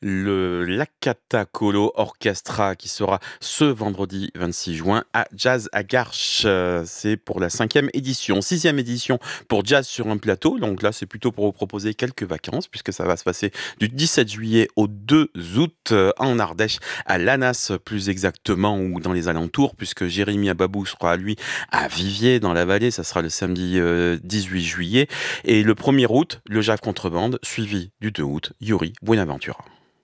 le Lakata Kolo Orchestra qui sera ce vendredi 26 juin à Jazz à Garches. C'est pour la 5e édition. 6e édition pour Jazz sur un plateau. Donc là, c'est plutôt pour vous proposer quelques vacances puisque ça va se passer du 17 juillet au 2 août en Ardèche, à Lanas plus exactement, ou dans les alentours, puisque Jérémy Ababou sera lui à Viviers dans la vallée. Ça sera le samedi 18 juillet. Et le 1er août, le Jazz Contrebande, suivi du 2 août, Yuri Buenaventura.